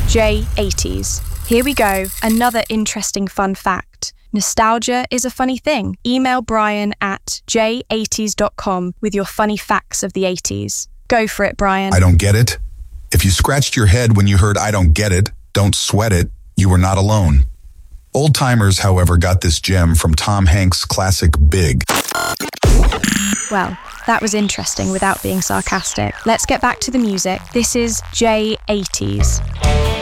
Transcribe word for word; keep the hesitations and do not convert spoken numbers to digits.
J eighties. Here we go, another interesting fun fact. Nostalgia is a funny thing. Email Brian at j eighties dot com with your funny facts of the eighties. Go for it, Brian. I don't get it. If you scratched your head when you heard I don't get it, don't sweat it. You were not alone. Old-timers, however, got this gem from Tom Hanks' classic Big. Well, that was interesting without being sarcastic. Let's get back to the music. This is J eighties.